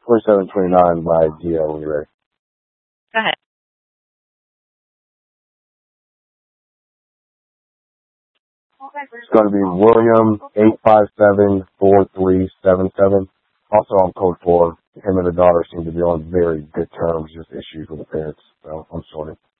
2729 by DL when you're ready. Go ahead. It's going to be William 8574377. Also on code 4. Him and the daughter seem to be on very good terms, just issues with the parents. So I'm sorry.